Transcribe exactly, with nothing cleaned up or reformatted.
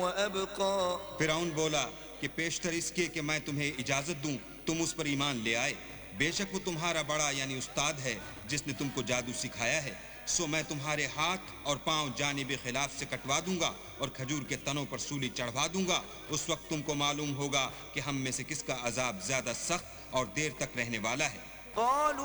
वअबक़ा। फिरौन बोला कि पेशतर इसके कि मैं तुम्हें इजाजत दूं तुम उस पर ईमान ले आए। बेशक वो तुम्हारा बड़ा यानी उस्ताद है जिसने तुमको जादू सिखाया है। सो मैं तुम्हारे हाथ और पांव जानिब खिलाफ से कटवा दूंगा और खजूर के तनों पर सूली चढ़वा दूंगा। उस वक्त तुमको मालूम होगा कि हम में से किसका अजाब ज्यादा सख्त और देर तक रहने वाला है।